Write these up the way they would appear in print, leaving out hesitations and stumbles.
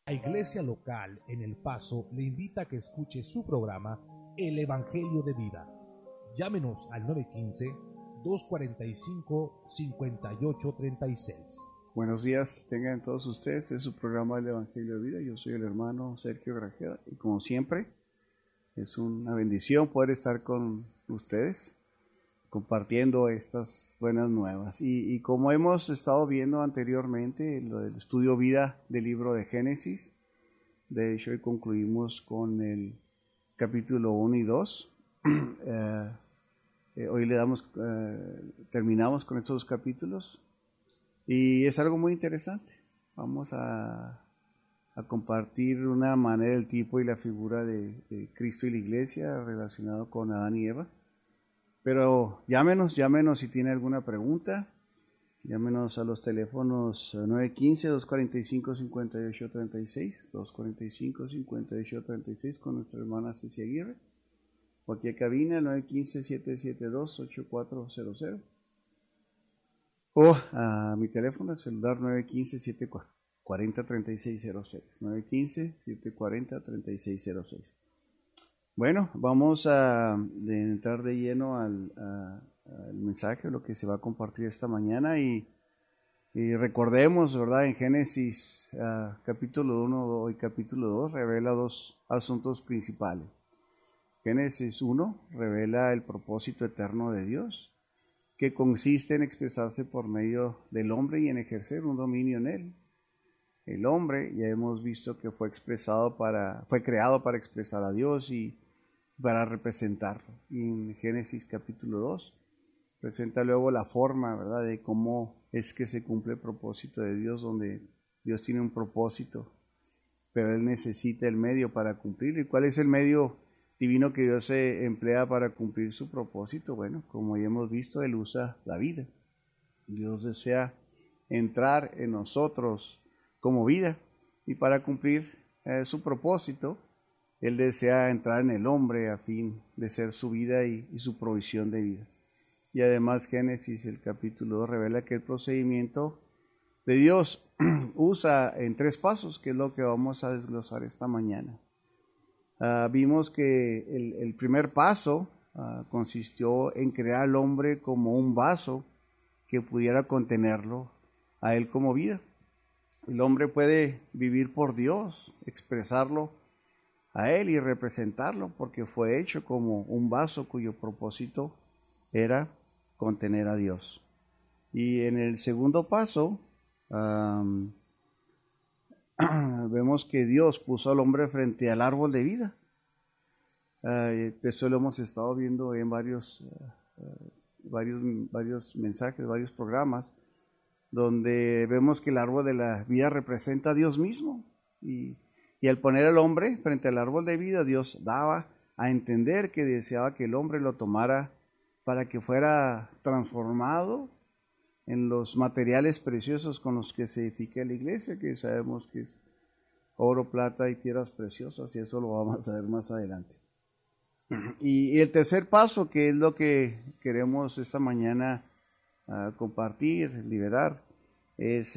La iglesia local en El Paso le invita a que escuche su programa El Evangelio de Vida. Llámenos al 915-245-5836. Buenos días, tengan todos ustedes, es su programa El Evangelio de Vida. Yo soy el hermano Sergio Grajeda y como siempre es una bendición poder estar con ustedes compartiendo estas buenas nuevas. Y como hemos estado viendo anteriormente, lo del estudio vida del libro de Génesis, de hecho hoy concluimos con el capítulo 1 y 2. Hoy terminamos con estos dos capítulos y es algo muy interesante. Vamos a compartir una manera, el tipo y la figura de Cristo y la iglesia relacionado con Adán y Eva. Pero llámenos si tiene alguna pregunta. Llámenos a los teléfonos 915-245-5836, 245-5836 con nuestra hermana Ceci Aguirre. O aquí a cabina 915-772-8400. O a mi teléfono, el celular 915-740-3606. 915-740-3606. Bueno, vamos a entrar de lleno al mensaje, lo que se va a compartir esta mañana y recordemos, ¿verdad? En Génesis capítulo 1 y capítulo 2 revela dos asuntos principales. Génesis 1 revela el propósito eterno de Dios, que consiste en expresarse por medio del hombre y en ejercer un dominio en él. El hombre, ya hemos visto que fue creado para expresar a Dios y para representarlo. Y en Génesis capítulo 2 presenta luego la forma, ¿verdad?, de cómo es que se cumple el propósito de Dios, donde Dios tiene un propósito, pero Él necesita el medio para cumplirlo. ¿Y cuál es el medio divino que Dios se emplea para cumplir su propósito? Bueno, como ya hemos visto, Él usa la vida. Dios desea entrar en nosotros como vida y para cumplir su propósito, Él desea entrar en el hombre a fin de ser su vida y su provisión de vida. Y además Génesis, el capítulo 2, revela que el procedimiento de Dios usa en 3 pasos, que es lo que vamos a desglosar esta mañana. Vimos que el primer paso consistió en crear al hombre como un vaso que pudiera contenerlo a él como vida. El hombre puede vivir por Dios, expresarlo a él y representarlo, porque fue hecho como un vaso cuyo propósito era contener a Dios. Y en el segundo paso vemos que Dios puso al hombre frente al árbol de vida. Esto lo hemos estado viendo en varios mensajes, varios programas, donde vemos que el árbol de la vida representa a Dios mismo. Y al poner al hombre frente al árbol de vida, Dios daba a entender que deseaba que el hombre lo tomara para que fuera transformado en los materiales preciosos con los que se edifica la iglesia, que sabemos que es oro, plata y piedras preciosas, y eso lo vamos a ver más adelante. Y el tercer paso, que es lo que queremos esta mañana compartir, liberar, es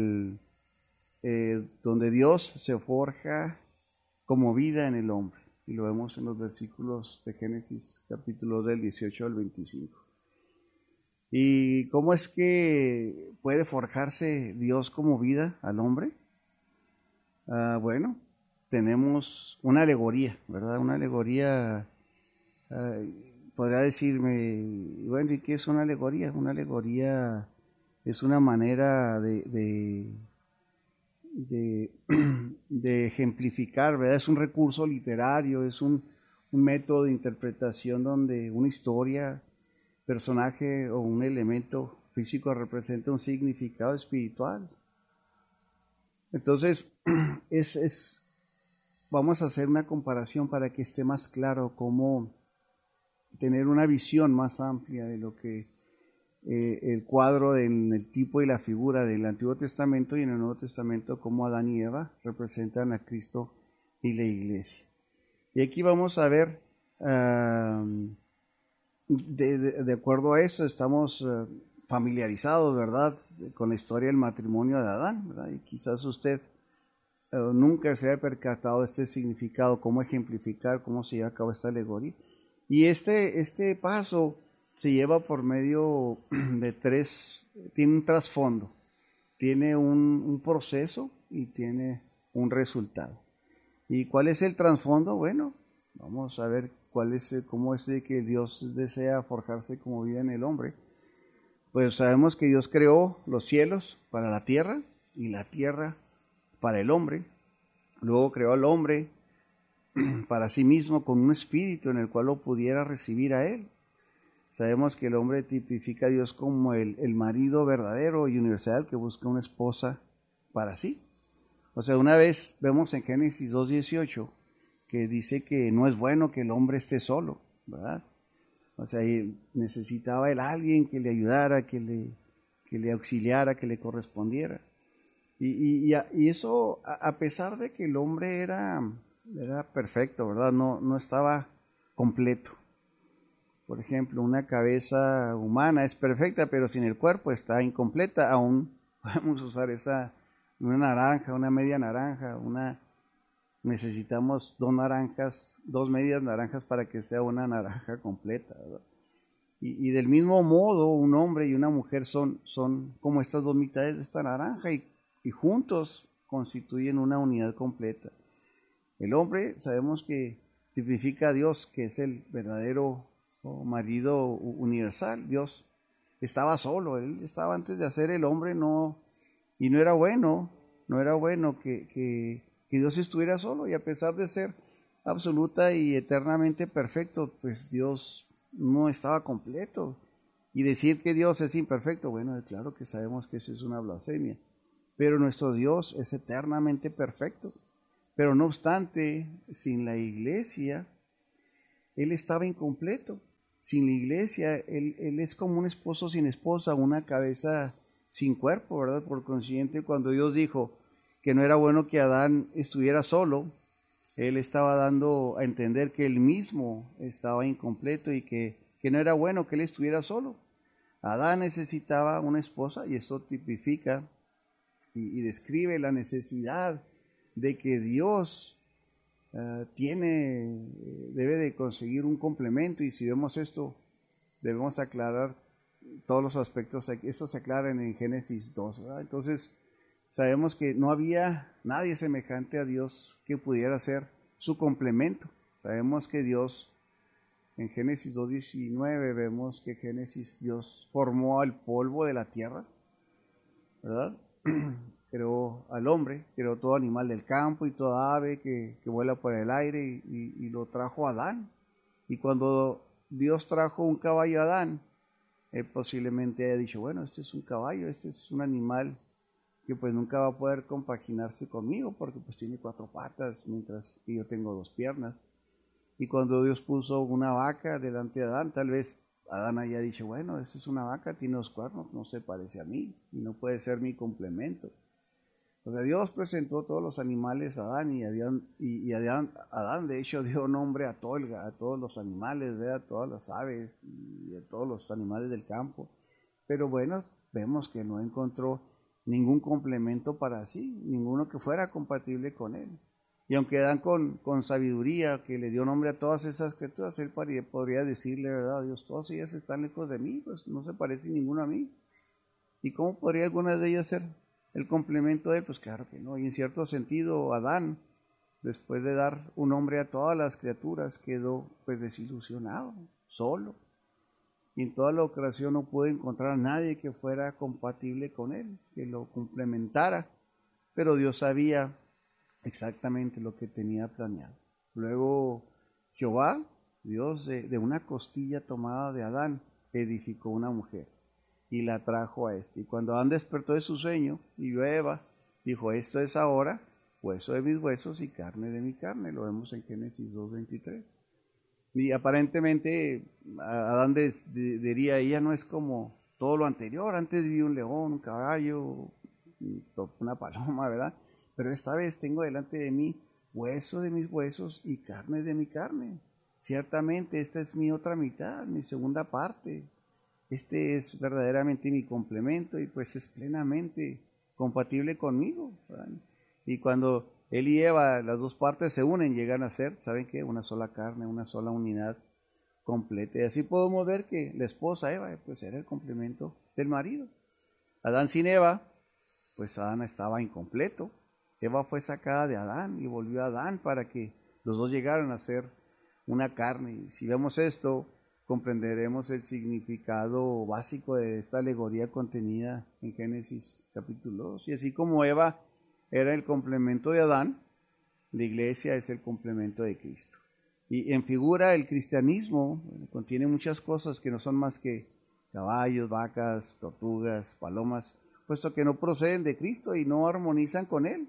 donde Dios se forja como vida en el hombre. Y lo vemos en los versículos de Génesis capítulo del 18 al 25. ¿Y cómo es que puede forjarse Dios como vida al hombre? Bueno, tenemos una alegoría, ¿verdad? Una alegoría, podría decirme, bueno, ¿y qué es una alegoría? Una alegoría es una manera de ejemplificar, ¿verdad? Es un recurso literario, es un método de interpretación donde una historia, personaje o un elemento físico representa un significado espiritual. Entonces, vamos a hacer una comparación para que esté más claro cómo tener una visión más amplia de lo que el cuadro en el tipo y la figura del Antiguo Testamento y en el Nuevo Testamento, como Adán y Eva representan a Cristo y la iglesia. Y aquí vamos a ver, de acuerdo a eso, estamos familiarizados, ¿verdad?, con la historia del matrimonio de Adán, ¿verdad? Y quizás usted nunca se había percatado de este significado, cómo ejemplificar, cómo se lleva a cabo esta alegoría. Y este paso se lleva por medio de tiene un trasfondo, tiene un proceso y tiene un resultado. ¿Y cuál es el trasfondo? Bueno, vamos a ver cómo es de que Dios desea forjarse como vida en el hombre. Pues sabemos que Dios creó los cielos para la tierra y la tierra para el hombre. Luego creó al hombre para sí mismo con un espíritu en el cual lo pudiera recibir a él. Sabemos que el hombre tipifica a Dios como el marido verdadero y universal que busca una esposa para sí. O sea, una vez vemos en Génesis 2:18 que dice que no es bueno que el hombre esté solo, ¿verdad? O sea, necesitaba él a alguien que le ayudara, que le auxiliara, que le correspondiera. Y eso, a pesar de que el hombre era perfecto, ¿verdad? No estaba completo. Por ejemplo, una cabeza humana es perfecta, pero sin el cuerpo está incompleta. Aún podemos usar una naranja, una media naranja, necesitamos dos medias naranjas para que sea una naranja completa, ¿verdad? Y del mismo modo, un hombre y una mujer son como estas dos mitades de esta naranja y juntos constituyen una unidad completa. El hombre, sabemos que tipifica a Dios, que es el verdadero marido universal. Dios estaba solo, él estaba antes de hacer el hombre, y no era bueno que Dios estuviera solo, y a pesar de ser absoluta y eternamente perfecto, pues Dios no estaba completo. Y decir que Dios es imperfecto, bueno, claro que sabemos que eso es una blasfemia, pero nuestro Dios es eternamente perfecto. Pero no obstante, sin la iglesia, Él estaba incompleto. Sin la iglesia, él es como un esposo sin esposa, una cabeza sin cuerpo, ¿verdad? Por consiguiente, cuando Dios dijo que no era bueno que Adán estuviera solo, Él estaba dando a entender que Él mismo estaba incompleto y que no era bueno que Él estuviera solo. Adán necesitaba una esposa, y esto tipifica y describe la necesidad de que Dios debe de conseguir un complemento. Y si vemos esto, debemos aclarar todos los aspectos. Esto se aclara en Génesis 2, ¿verdad? Entonces sabemos que no había nadie semejante a Dios que pudiera ser su complemento. Sabemos que Dios, en Génesis 2:19, vemos que Dios formó al polvo de la tierra, ¿verdad? Creó al hombre, creó todo animal del campo y toda ave que vuela por el aire, y lo trajo a Adán. Y cuando Dios trajo un caballo a Adán, él posiblemente haya dicho, bueno, este es un caballo, este es un animal que pues nunca va a poder compaginarse conmigo porque pues tiene 4 patas, mientras que yo tengo 2 piernas. Y cuando Dios puso una vaca delante de Adán, tal vez Adán haya dicho, bueno, esta es una vaca, tiene 2 cuernos, no se parece a mí y no puede ser mi complemento. O sea, Dios presentó todos los animales a Adán, Adán de hecho dio nombre a todos los animales, ¿verdad? A todas las aves y a todos los animales del campo. Pero bueno, vemos que no encontró ningún complemento para sí, ninguno que fuera compatible con él. Y aunque Adán con sabiduría, que le dio nombre a todas esas criaturas, él podría decirle, ¿verdad? Dios, todas ellas están lejos de mí, pues no se parece ninguno a mí. ¿Y cómo podría alguna de ellas ser el complemento de él? Pues claro que no. Y en cierto sentido, Adán, después de dar un nombre a todas las criaturas, quedó pues desilusionado, solo. Y en toda la creación no pudo encontrar a nadie que fuera compatible con él, que lo complementara. Pero Dios sabía exactamente lo que tenía planeado. Luego Jehová, Dios, de una costilla tomada de Adán, edificó una mujer y la trajo a este. Y cuando Adán despertó de su sueño y vio a Eva, dijo, esto es ahora hueso de mis huesos y carne de mi carne. Lo vemos en Génesis 2:23. Y aparentemente Adán diría, ella no es como todo lo anterior. Antes vi un león, un caballo, una paloma, ¿verdad? Pero esta vez tengo delante de mí hueso de mis huesos y carne de mi carne. Ciertamente esta es mi otra mitad, mi segunda parte. Este es verdaderamente mi complemento y pues es plenamente compatible conmigo, ¿verdad? Y cuando Él y Eva, las dos partes se unen, llegan a ser, ¿saben qué? Una sola carne, una sola unidad completa. Y así podemos ver que la esposa Eva, pues era el complemento del marido. Adán sin Eva, pues Adán estaba incompleto. Eva fue sacada de Adán y volvió a Adán para que los dos llegaran a ser una carne. Y si vemos esto, comprenderemos el significado básico de esta alegoría contenida en Génesis capítulo 2. Y así como Eva era el complemento de Adán, la iglesia es el complemento de Cristo. Y en figura el cristianismo contiene muchas cosas que no son más que caballos, vacas, tortugas, palomas, puesto que no proceden de Cristo y no armonizan con Él.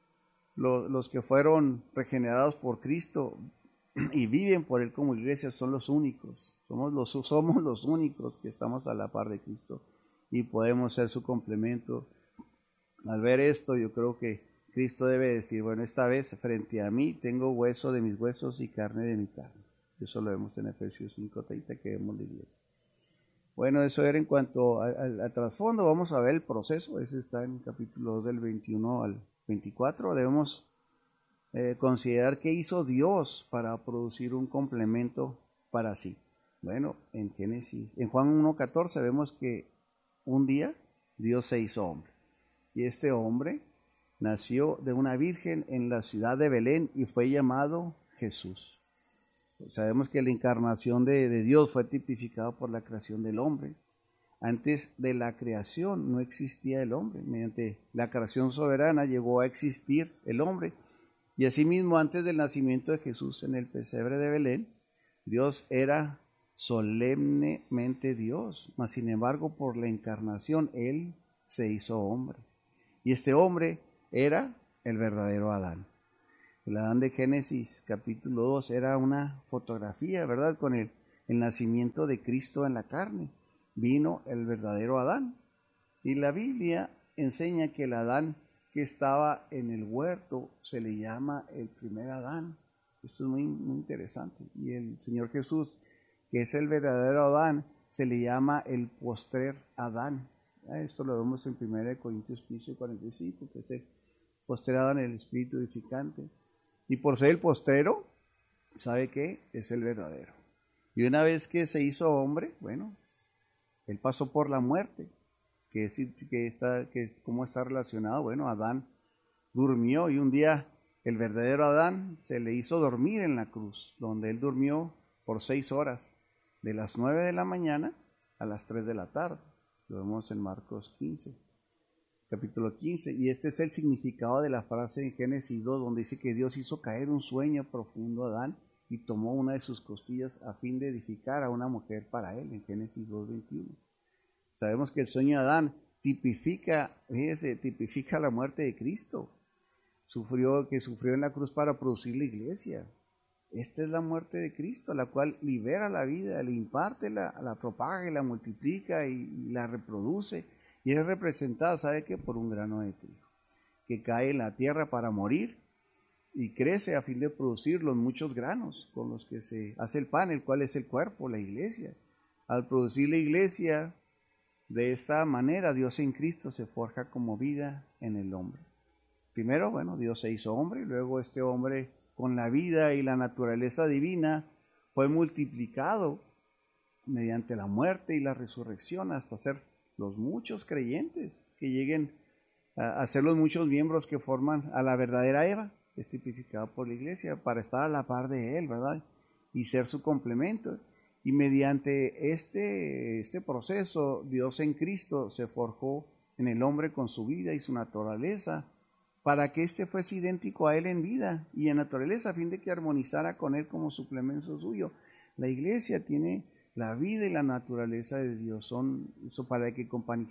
Los que fueron regenerados por Cristo y viven por Él como iglesia son los únicos. Somos los únicos que estamos a la par de Cristo y podemos ser su complemento. Al ver esto, yo creo que Cristo debe decir, bueno, esta vez frente a mí tengo hueso de mis huesos y carne de mi carne. Eso lo vemos en Efesios 5:30 que vemos la iglesia. Bueno, eso era en cuanto al trasfondo. Vamos a ver el proceso. Ese está en el capítulo 2 del 21 al 24. Debemos considerar qué hizo Dios para producir un complemento para sí. Bueno, en Juan 1:14 vemos que un día Dios se hizo hombre. Y este hombre nació de una virgen en la ciudad de Belén y fue llamado Jesús. Sabemos que la encarnación de Dios fue tipificada por la creación del hombre. Antes de la creación no existía el hombre. Mediante la creación soberana llegó a existir el hombre. Y asimismo, antes del nacimiento de Jesús en el pesebre de Belén, Dios era solemnemente Dios. Mas sin embargo, por la encarnación, Él se hizo hombre. Y este hombre era el verdadero Adán. El Adán de Génesis capítulo 2 era una fotografía, ¿verdad? Con el nacimiento de Cristo en la carne. Vino el verdadero Adán. Y la Biblia enseña que el Adán que estaba en el huerto se le llama el primer Adán. Esto es muy, muy interesante. Y el Señor Jesús, que es el verdadero Adán, se le llama el postrer Adán. Esto lo vemos en 1 Corintios 15:45, que es el postrer Adán, el espíritu edificante. Y por ser el postrero, ¿sabe qué? Es el verdadero. Y una vez que se hizo hombre, bueno, él pasó por la muerte. ¿Cómo está relacionado? Bueno, Adán durmió y un día el verdadero Adán se le hizo dormir en la cruz, donde él durmió por 6 horas, de las 9 de la mañana a las 3 de la tarde. Lo vemos en Marcos 15, capítulo 15. Y este es el significado de la frase en Génesis 2, donde dice que Dios hizo caer un sueño profundo a Adán y tomó una de sus costillas a fin de edificar a una mujer para él, en Génesis 2:21. Sabemos que el sueño de Adán tipifica la muerte de Cristo. Sufrió en la cruz para producir la iglesia. Esta es la muerte de Cristo, la cual libera la vida, le imparte, la propaga y la multiplica y la reproduce. Y es representada, ¿sabe qué? Por un grano de trigo, que cae en la tierra para morir y crece a fin de producir los muchos granos con los que se hace el pan, el cual es el cuerpo, la iglesia. Al producir la iglesia, de esta manera, Dios en Cristo se forja como vida en el hombre. Primero, bueno, Dios se hizo hombre, y luego este hombre, con la vida y la naturaleza divina, fue multiplicado mediante la muerte y la resurrección hasta ser los muchos creyentes que lleguen a ser los muchos miembros que forman a la verdadera Eva, que es tipificada por la iglesia, para estar a la par de él, ¿verdad? Y ser su complemento. Y mediante este proceso, Dios en Cristo se forjó en el hombre con su vida y su naturaleza, para que éste fuese idéntico a él en vida y en naturaleza, a fin de que armonizara con él como suplemento suyo. La iglesia tiene la vida y la naturaleza de Dios, son eso para que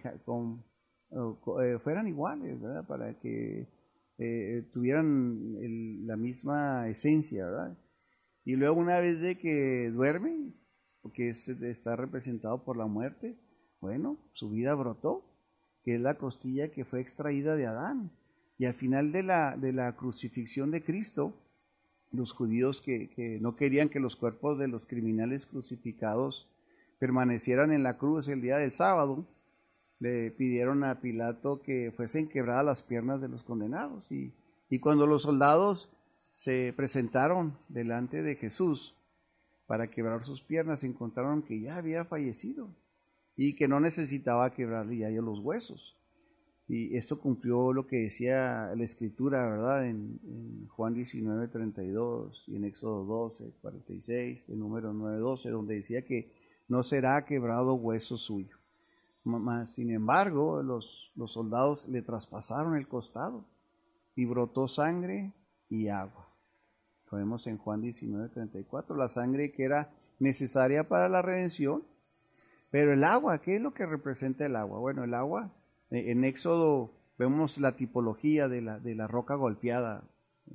fueran iguales, ¿verdad? Para que tuvieran la misma esencia, ¿verdad? Y luego, una vez de que duermen, porque está representado por la muerte, bueno, su vida brotó, que es la costilla que fue extraída de Adán. Y al final de la crucifixión de Cristo, los judíos que no querían que los cuerpos de los criminales crucificados permanecieran en la cruz el día del sábado, le pidieron a Pilato que fuesen quebradas las piernas de los condenados. Y Y cuando los soldados se presentaron delante de Jesús para quebrar sus piernas, encontraron que ya había fallecido y que no necesitaba quebrarle ya los huesos. Y esto cumplió lo que decía la Escritura, ¿verdad? En Juan 19:32 y en Éxodo 12:46, en Números 9:12, donde decía que no será quebrado hueso suyo. Sin embargo, los soldados le traspasaron el costado y brotó sangre y agua. Lo vemos en Juan 19:34, la sangre que era necesaria para la redención. Pero el agua, ¿qué es lo que representa el agua? Bueno, el agua, en Éxodo vemos la tipología de la roca golpeada.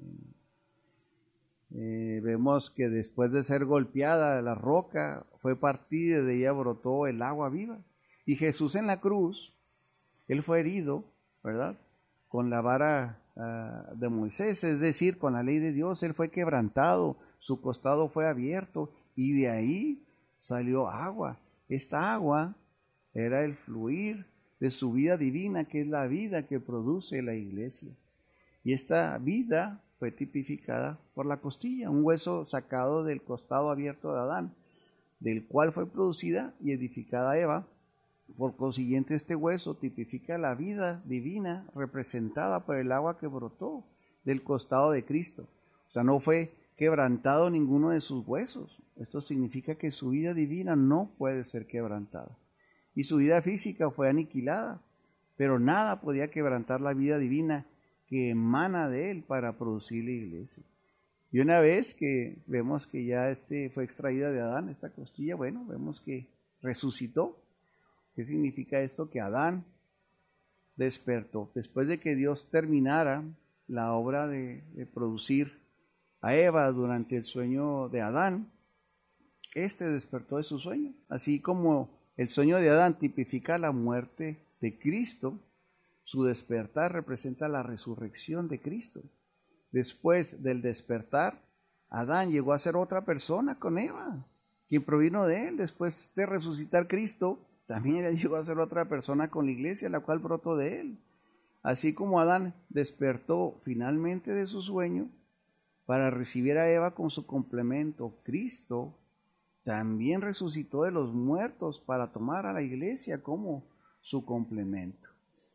Vemos que después de ser golpeada la roca fue partida y de ella brotó el agua viva. Y Jesús en la cruz, él fue herido, ¿verdad? Con la vara de Moisés, es decir, con la ley de Dios, él fue quebrantado, su costado fue abierto y de ahí salió agua. Esta agua era el fluir de su vida divina, que es la vida que produce la iglesia. Y esta vida fue tipificada por la costilla, un hueso sacado del costado abierto de Adán, del cual fue producida y edificada Eva. Por consiguiente, este hueso tipifica la vida divina representada por el agua que brotó del costado de Cristo. O sea, no fue quebrantado ninguno de sus huesos. Esto significa que su vida divina no puede ser quebrantada. Y su vida física fue aniquilada, pero nada podía quebrantar la vida divina que emana de él para producir la iglesia. Y una vez que vemos que ya fue extraída de Adán, esta costilla, bueno, vemos que resucitó. ¿Qué significa esto? Que Adán despertó. Después de que Dios terminara la obra de producir a Eva durante el sueño de Adán, despertó de su sueño. Así como el sueño de Adán tipifica la muerte de Cristo, su despertar representa la resurrección de Cristo. Después del despertar, Adán llegó a ser otra persona con Eva, quien provino de él. Después de resucitar Cristo, también llegó a ser otra persona con la iglesia, la cual brotó de él. Así como Adán despertó finalmente de su sueño para recibir a Eva con su complemento, Cristo también resucitó de los muertos para tomar a la iglesia como su complemento.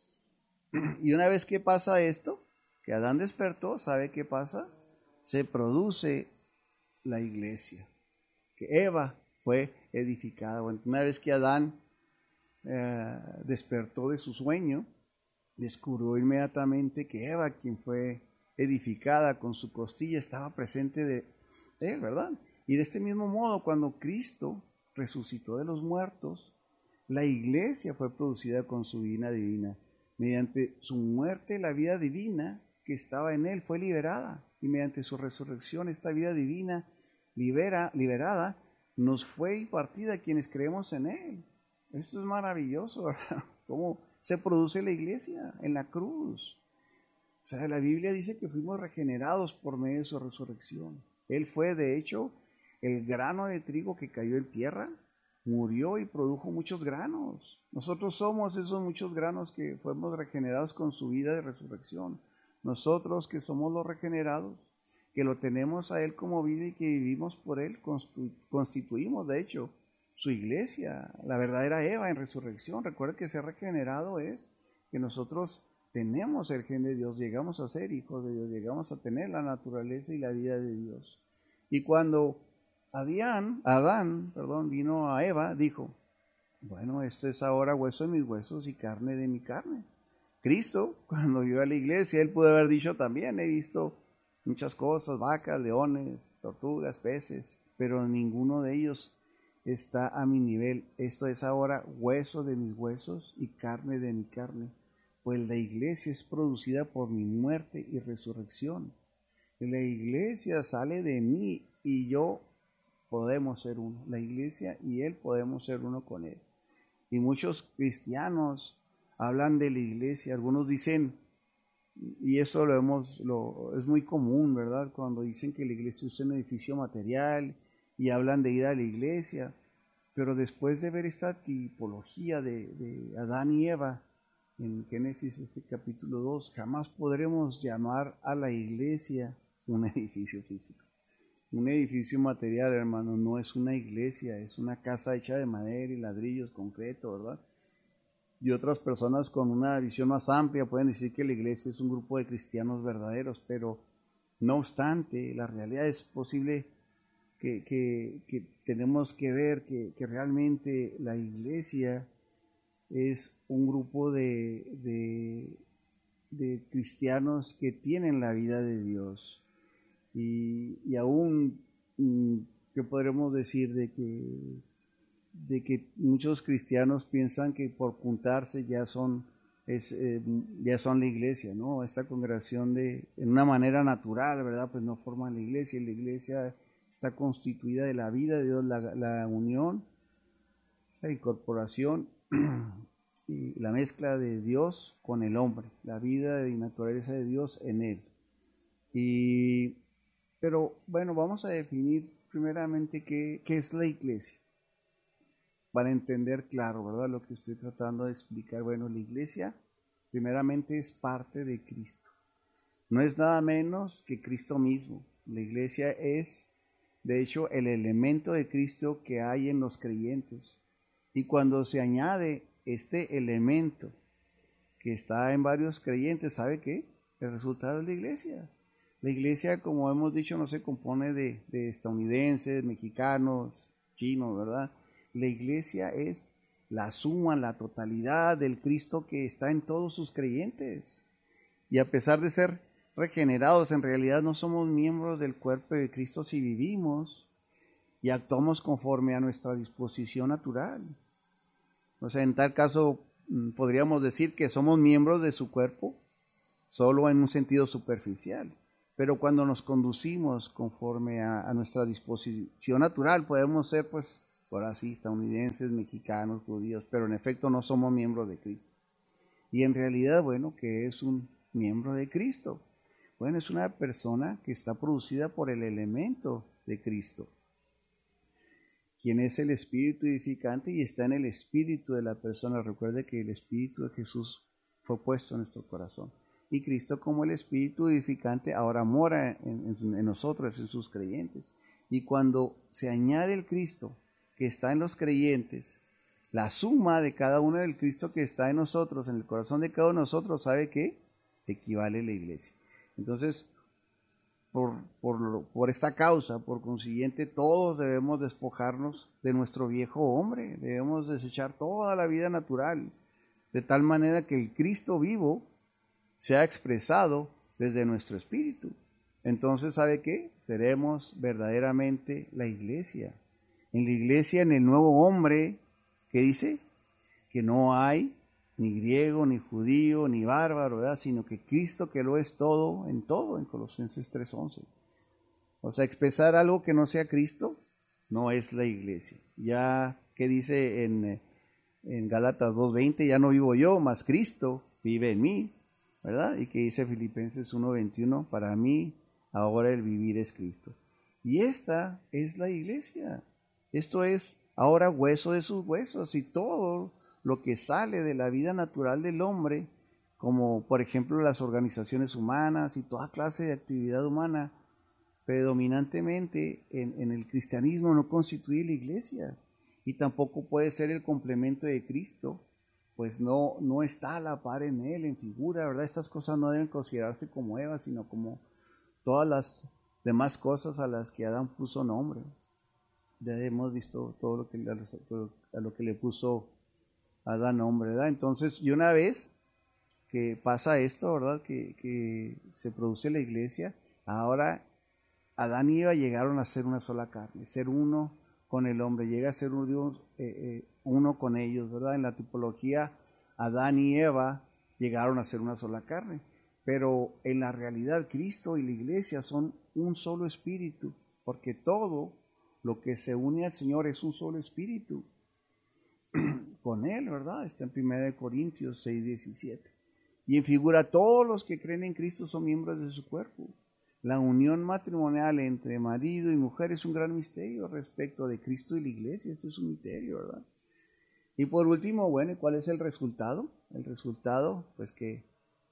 Y una vez que pasa esto, que Adán despertó, ¿sabe qué pasa? Se produce la iglesia, que Eva fue edificada. Bueno, una vez que Adán despertó de su sueño, descubrió inmediatamente que Eva, quien fue edificada con su costilla, estaba presente de él, ¿verdad? Y de este mismo modo, cuando Cristo resucitó de los muertos, la iglesia fue producida con su vida divina. Mediante su muerte, la vida divina que estaba en él fue liberada. Y mediante su resurrección, esta vida divina liberada nos fue impartida a quienes creemos en él. Esto es maravilloso, ¿verdad? ¿Cómo se produce la iglesia? En la cruz. O sea, la Biblia dice que fuimos regenerados por medio de su resurrección. Él fue, de hecho, el grano de trigo que cayó en tierra, murió y produjo muchos granos. Nosotros somos esos muchos granos que fuimos regenerados con su vida de resurrección. Nosotros que somos los regenerados, que lo tenemos a él como vida y que vivimos por él, constituimos, de hecho, su iglesia, la verdadera Eva en resurrección. Recuerda que ser regenerado es que nosotros tenemos el gen de Dios, llegamos a ser hijos de Dios, llegamos a tener la naturaleza y la vida de Dios. Y cuando Adán, vino a Eva, dijo, bueno, esto es ahora hueso de mis huesos y carne de mi carne. Cristo, cuando vio a la iglesia, él pudo haber dicho también, he visto muchas cosas, vacas, leones, tortugas, peces, pero ninguno de ellos está a mi nivel. Esto es ahora hueso de mis huesos y carne de mi carne. Pues la iglesia es producida por mi muerte y resurrección. La iglesia sale de mí y yo podemos ser uno. La iglesia y él podemos ser uno con él. Y muchos cristianos hablan de la iglesia. Algunos dicen, y eso es muy común, ¿verdad? Cuando dicen que la iglesia es un edificio material y hablan de ir a la iglesia. Pero después de ver esta tipología de Adán y Eva, en Génesis capítulo 2, jamás podremos llamar a la iglesia un edificio físico. Un edificio material, hermano, no es una iglesia, es una casa hecha de madera y ladrillos, concreto, ¿verdad? Y otras personas con una visión más amplia pueden decir que la iglesia es un grupo de cristianos verdaderos, pero no obstante, la realidad es posible que tenemos que ver que realmente la iglesia es un grupo de cristianos que tienen la vida de Dios. Y aún, ¿qué podremos decir de que muchos cristianos piensan que por juntarse ya son la iglesia, ¿no? Esta congregación en una manera natural, ¿verdad? Pues no forman la iglesia. La iglesia está constituida de la vida de Dios, la unión, la incorporación y la mezcla de Dios con el hombre, la vida y naturaleza de Dios en él. Pero bueno, vamos a definir primeramente qué es la iglesia, para entender claro, ¿verdad? Lo que estoy tratando de explicar. Bueno, la iglesia primeramente es parte de Cristo. No es nada menos que Cristo mismo. La iglesia es, de hecho, el elemento de Cristo que hay en los creyentes. Y cuando se añade este elemento que está en varios creyentes, ¿sabe qué? El resultado es la iglesia. La iglesia, como hemos dicho, no se compone de estadounidenses, mexicanos, chinos, ¿verdad? La iglesia es la suma, la totalidad del Cristo que está en todos sus creyentes. Y a pesar de ser regenerados, en realidad no somos miembros del cuerpo de Cristo si vivimos y actuamos conforme a nuestra disposición natural. O sea, en tal caso podríamos decir que somos miembros de su cuerpo solo en un sentido superficial. Pero cuando nos conducimos conforme a nuestra disposición natural, podemos ser, pues, por así, estadounidenses, mexicanos, judíos, pero en efecto no somos miembros de Cristo. Y en realidad, bueno, ¿qué es un miembro de Cristo? Bueno, es una persona que está producida por el elemento de Cristo, quien es el espíritu edificante y está en el espíritu de la persona. Recuerde que el espíritu de Jesús fue puesto en nuestro corazón. Y Cristo, como el espíritu edificante, ahora mora en nosotros, en sus creyentes. Y cuando se añade el Cristo que está en los creyentes, la suma de cada uno del Cristo que está en nosotros, en el corazón de cada uno de nosotros, ¿sabe qué? Equivale a la iglesia. Entonces, por esta causa, por consiguiente, todos debemos despojarnos de nuestro viejo hombre, debemos desechar toda la vida natural, de tal manera que el Cristo vivo se ha expresado desde nuestro espíritu. Entonces, ¿sabe qué? Seremos verdaderamente la iglesia. En la iglesia, en el nuevo hombre, ¿qué dice? Que no hay ni griego, ni judío, ni bárbaro, ¿verdad? Sino que Cristo que lo es todo, en Colosenses 3:11. O sea, expresar algo que no sea Cristo no es la iglesia. Ya, ¿qué dice en Gálatas 2:20? Ya no vivo yo, mas Cristo vive en mí, ¿verdad? Y que dice Filipenses 1:21, para mí ahora el vivir es Cristo. Y esta es la iglesia. Esto es ahora hueso de sus huesos, y todo lo que sale de la vida natural del hombre, como por ejemplo las organizaciones humanas y toda clase de actividad humana, predominantemente en el cristianismo no constituye la iglesia, y tampoco puede ser el complemento de Cristo, pues no está a la par en él, en figura, ¿verdad? Estas cosas no deben considerarse como Eva, sino como todas las demás cosas a las que Adán puso nombre. Ya hemos visto todo lo que a lo que le puso Adán nombre, ¿verdad? Entonces, y una vez que pasa esto, ¿verdad? Que se produce la iglesia, ahora Adán y Eva llegaron a ser una sola carne, ser uno con el hombre, llega a ser uno con ellos, ¿verdad? En la tipología, Adán y Eva llegaron a ser una sola carne, pero en la realidad Cristo y la iglesia son un solo espíritu, porque todo lo que se une al Señor es un solo espíritu con él, ¿verdad? Está en 1 Corintios 6:17. Y en figura, todos los que creen en Cristo son miembros de su cuerpo. La unión matrimonial entre marido y mujer es un gran misterio respecto de Cristo y la iglesia. Esto es un misterio, ¿verdad? Y por último, bueno, ¿cuál es el resultado? El resultado, pues que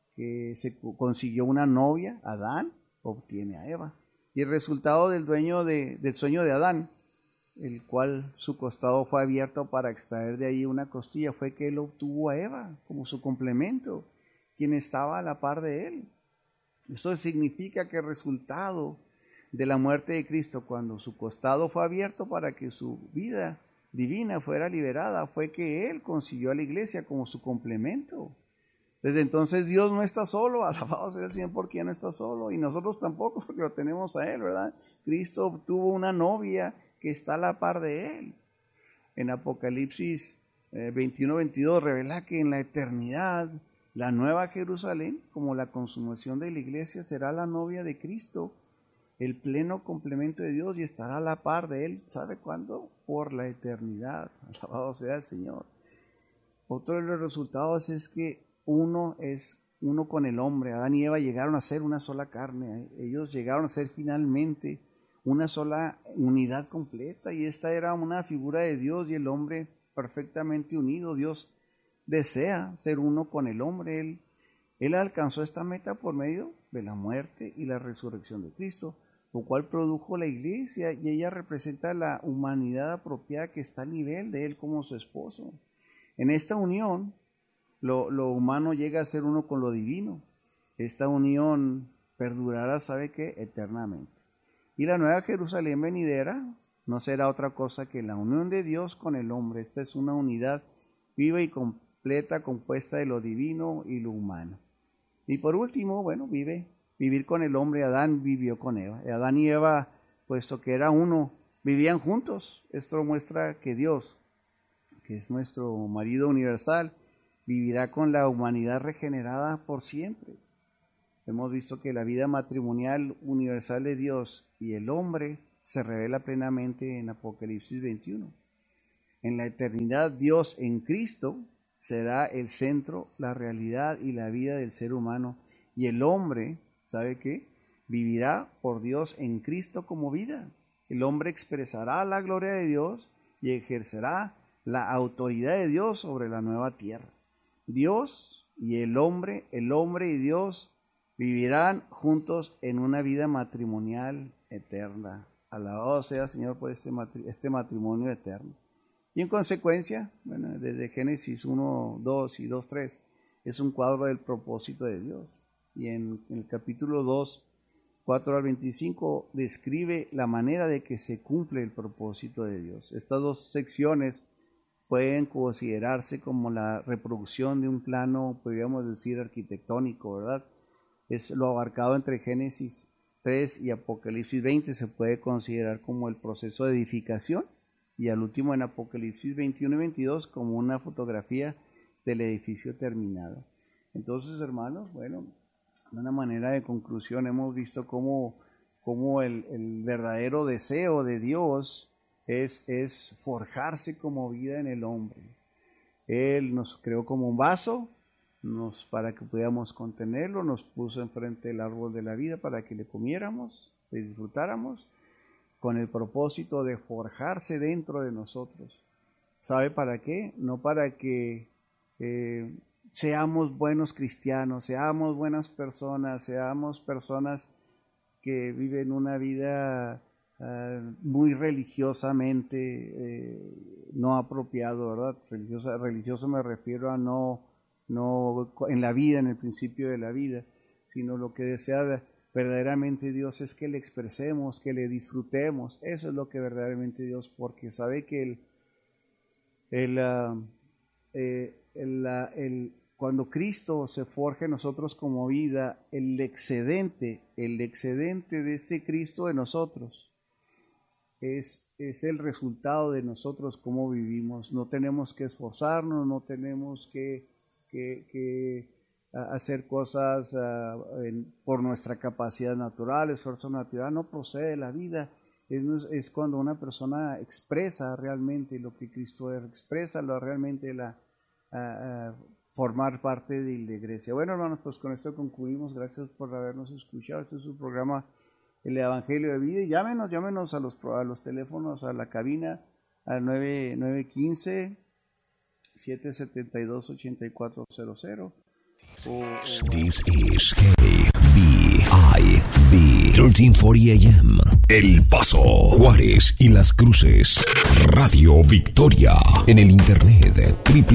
se consiguió una novia, Adán, obtiene a Eva. Y el resultado del del sueño de Adán, el cual su costado fue abierto para extraer de ahí una costilla, fue que él obtuvo a Eva como su complemento, quien estaba a la par de él. Eso significa que el resultado de la muerte de Cristo, cuando su costado fue abierto para que su vida divina fuera liberada, fue que él consiguió a la iglesia como su complemento. Desde entonces Dios no está solo, alabado sea el Señor porque ya no está solo, y nosotros tampoco porque lo tenemos a Él, ¿verdad? Cristo obtuvo una novia que está a la par de Él. En Apocalipsis 21-22 revela que en la eternidad la nueva Jerusalén, como la consumación de la iglesia, será la novia de Cristo, el pleno complemento de Dios, y estará a la par de Él. ¿Sabe cuándo? Por la eternidad, alabado sea el Señor. Otro de los resultados es que uno es uno con el hombre. Adán y Eva llegaron a ser una sola carne. Ellos llegaron a ser finalmente una sola unidad completa, y esta era una figura de Dios y el hombre perfectamente unido. Dios desea ser uno con el hombre. Él alcanzó esta meta por medio de la muerte y la resurrección de Cristo, lo cual produjo la iglesia, y ella representa la humanidad apropiada que está al nivel de Él como su esposo. En esta unión, lo humano llega a ser uno con lo divino. Esta unión perdurará, ¿sabe qué? Eternamente. Y la nueva Jerusalén venidera no será otra cosa que la unión de Dios con el hombre. Esta es una unidad viva y completa, compuesta de lo divino y lo humano. Y por último, bueno, vivir con el hombre. Adán vivió con Eva. Adán y Eva, puesto que era uno, vivían juntos. Esto muestra que Dios, que es nuestro marido universal, vivirá con la humanidad regenerada por siempre. Hemos visto que la vida matrimonial universal de Dios y el hombre se revela plenamente en Apocalipsis 21. En la eternidad, Dios en Cristo será el centro, la realidad y la vida del ser humano. Y el hombre, ¿sabe qué? Vivirá por Dios en Cristo como vida. El hombre expresará la gloria de Dios y ejercerá la autoridad de Dios sobre la nueva tierra. Dios y el hombre y Dios vivirán juntos en una vida matrimonial eterna. Alabado sea, Señor, por este matrimonio eterno. Y en consecuencia, bueno, desde Génesis 1, 2 y 2, 3, es un cuadro del propósito de Dios. Y en el capítulo 2, 4 al 25, describe la manera de que se cumple el propósito de Dios. Estas dos secciones pueden considerarse como la reproducción de un plano, podríamos decir, arquitectónico, ¿verdad? Es lo abarcado entre Génesis 3 y Apocalipsis 20, se puede considerar como el proceso de edificación, y al último en Apocalipsis 21 y 22 como una fotografía del edificio terminado. Entonces, hermanos, bueno, de una manera de conclusión hemos visto cómo el verdadero deseo de Dios es forjarse como vida en el hombre. Él nos creó como un vaso para que pudiéramos contenerlo, nos puso enfrente del árbol de la vida para que le comiéramos, le disfrutáramos, con el propósito de forjarse dentro de nosotros. ¿Sabe para qué? No para que seamos buenos cristianos, seamos buenas personas, seamos personas que viven una vida muy religiosamente no apropiado, ¿verdad? Religioso me refiero a no en la vida, en el principio de la vida, sino lo que desea verdaderamente Dios es que le expresemos, que le disfrutemos. Eso es lo que verdaderamente Dios, porque sabe que cuando Cristo se forja en nosotros como vida, el excedente de este Cristo en nosotros es el resultado de nosotros cómo vivimos. No tenemos que esforzarnos, no tenemos que hacer cosas por nuestra capacidad natural, esfuerzo natural, no procede de la vida. Es cuando una persona expresa realmente lo que Cristo expresa, realmente formar parte de la iglesia. Bueno, hermanos, pues con esto concluimos. Gracias por habernos escuchado. Este es su programa, el Evangelio de Vida. Y llámenos a los teléfonos, a la cabina, al 915 772-8400. This is KBIB 1340 AM. El Paso, Juárez y Las Cruces. Radio Victoria. En el internet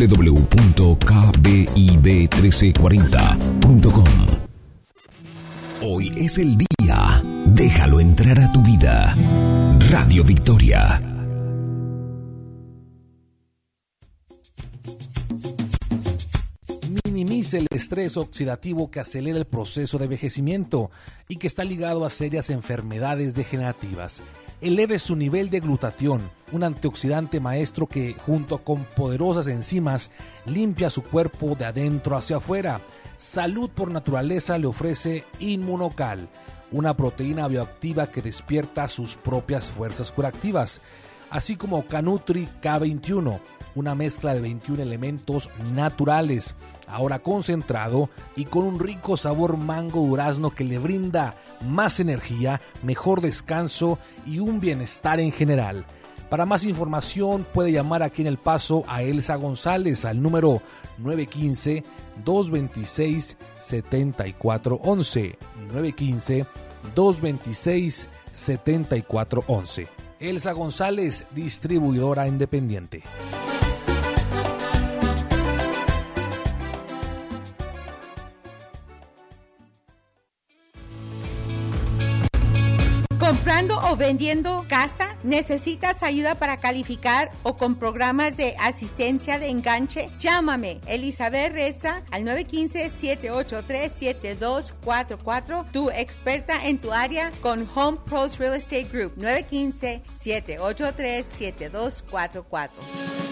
www.kbib1340.com. Hoy es el día. Déjalo entrar a tu vida. Radio Victoria. Minimice el estrés oxidativo que acelera el proceso de envejecimiento y que está ligado a serias enfermedades degenerativas. Eleve su nivel de glutatión, un antioxidante maestro que, junto con poderosas enzimas, limpia su cuerpo de adentro hacia afuera. Salud por Naturaleza le ofrece Inmunocal, una proteína bioactiva que despierta sus propias fuerzas curativas, así como Canutri K21, una mezcla de 21 elementos naturales, ahora concentrado y con un rico sabor mango durazno que le brinda más energía, mejor descanso y un bienestar en general. Para más información puede llamar aquí en El Paso a Elsa González al número 915-226-7411. 915-226-7411. Elsa González, distribuidora independiente. ¿Comprando o vendiendo casa? ¿Necesitas ayuda para calificar o con programas de asistencia de enganche? Llámame, Elizabeth Reza, al 915-783-7244, tu experta en tu área con Home Pros Real Estate Group, 915-783-7244.